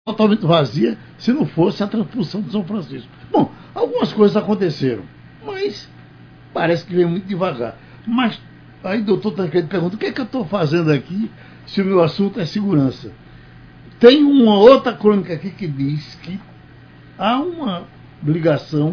totalmente vazia se não fosse a transposição de São Francisco. Bom, algumas coisas aconteceram, mas parece que vem muito devagar. Mas aí o doutor Tancredo pergunta, o que é que eu estou fazendo aqui se o meu assunto é segurança? Tem uma outra crônica aqui que diz que há uma ligação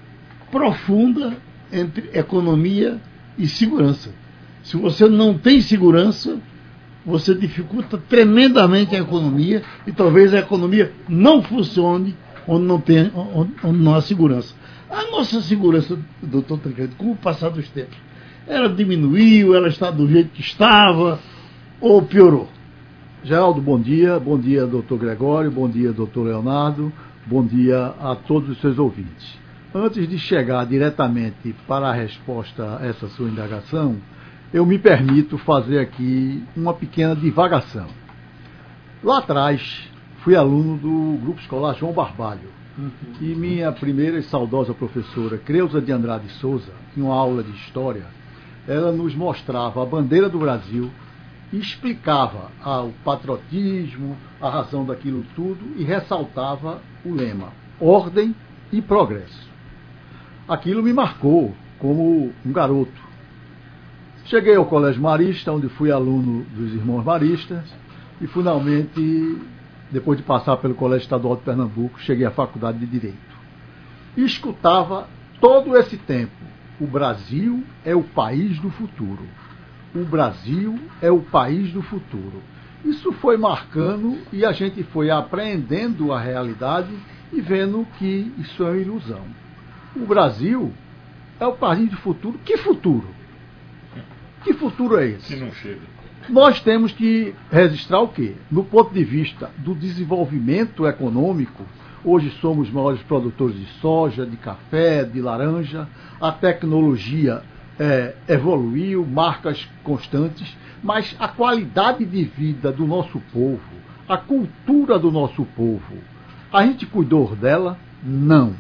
profunda entre economia e segurança. Se você não tem segurança, você dificulta tremendamente a economia e talvez a economia não funcione onde não há segurança. A nossa segurança, doutor Tancredo, com o passar dos tempos, ela diminuiu, ela está do jeito que estava ou piorou? Geraldo, bom dia doutor Gregório, bom dia doutor Leonardo, bom dia a todos os seus ouvintes. Antes de chegar diretamente para a resposta a essa sua indagação, eu me permito fazer aqui uma pequena divagação. Lá atrás, fui aluno do Grupo Escolar João Barbalho, e minha primeira e saudosa professora, Creuza de Andrade Souza, em uma aula de História, ela nos mostrava a bandeira do Brasil e explicava o patriotismo, a razão daquilo tudo, e ressaltava o lema, ordem e progresso. Aquilo me marcou como um garoto. Cheguei ao Colégio Marista, onde fui aluno dos irmãos Maristas, e finalmente, depois de passar pelo Colégio Estadual de Pernambuco, cheguei à Faculdade de Direito. E escutava todo esse tempo, o Brasil é o país do futuro. O Brasil é o país do futuro. Isso foi marcando e a gente foi apreendendo a realidade e vendo que isso é uma ilusão. O Brasil é o país do futuro. Que futuro? Que futuro é esse? Que não chega. Nós temos que registrar o quê? No ponto de vista do desenvolvimento econômico, hoje somos os maiores produtores de soja, de café, de laranja, a tecnologia evoluiu, marcas constantes, mas a qualidade de vida do nosso povo, a cultura do nosso povo, a gente cuidou dela? Não.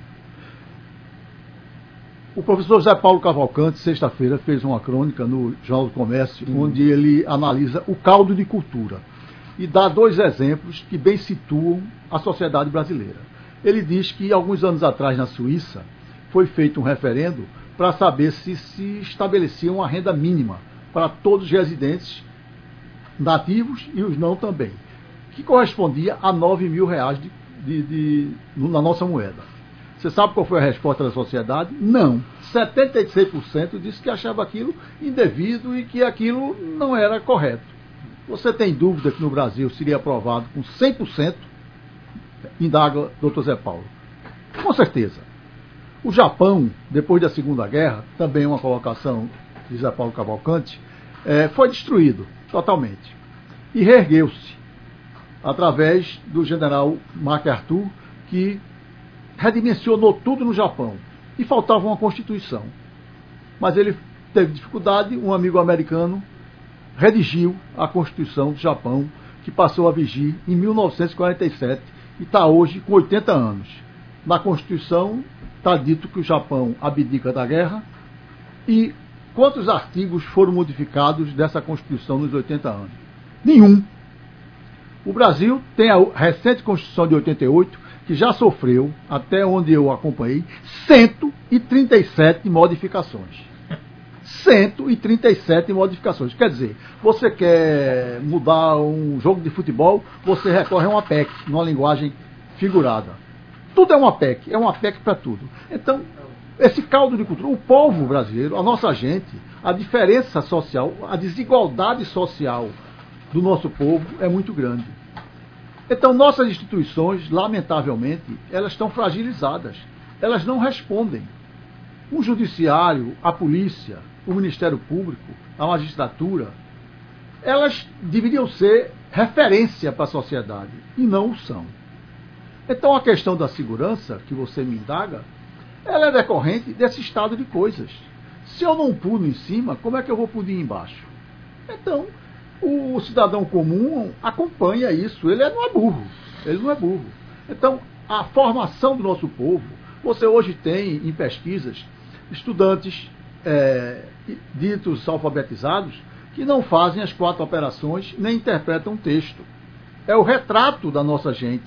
O professor José Paulo Cavalcante, sexta-feira, fez uma crônica no Jornal do Comércio, onde ele analisa o caldo de cultura e dá dois exemplos que bem situam a sociedade brasileira. Ele diz que, alguns anos atrás, na Suíça, foi feito um referendo para saber se estabelecia uma renda mínima para todos os residentes nativos e os não também, que correspondia a 9 mil reais na nossa moeda. Você sabe qual foi a resposta da sociedade? Não. 76% disse que achava aquilo indevido e que aquilo não era correto. Você tem dúvida que no Brasil seria aprovado com 100%? Indaga Dr. Zé Paulo. Com certeza. O Japão, depois da Segunda Guerra, também uma colocação de Zé Paulo Cavalcante, foi destruído totalmente. E reergueu-se através do general MacArthur, que redimensionou tudo no Japão. E faltava uma constituição. Mas ele teve dificuldade, um amigo americano redigiu a Constituição do Japão, que passou a vigir em 1947 e está hoje com 80 anos. Na Constituição está dito que o Japão abdica da guerra. E quantos artigos foram modificados dessa Constituição nos 80 anos? Nenhum. O Brasil tem a recente Constituição de 88, que já sofreu, até onde eu acompanhei, 137 modificações. 137 modificações. Quer dizer, você quer mudar um jogo de futebol, você recorre a uma PEC, numa linguagem figurada. Tudo é uma PEC para tudo. Então, esse caldo de cultura, o povo brasileiro, a nossa gente, a diferença social, a desigualdade social do nosso povo é muito grande. Então, nossas instituições, lamentavelmente, elas estão fragilizadas. Elas não respondem. O judiciário, a polícia, o Ministério Público, a magistratura, elas deveriam ser referência para a sociedade, e não o são. Então, a questão da segurança, que você me indaga, ela é decorrente desse estado de coisas. Se eu não pulo em cima, como é que eu vou pular embaixo? Então, o cidadão comum acompanha isso. Ele não é burro. Então, a formação do nosso povo, você hoje tem em pesquisas estudantes ditos alfabetizados que não fazem as 4 operações nem interpretam texto. É o retrato da nossa gente.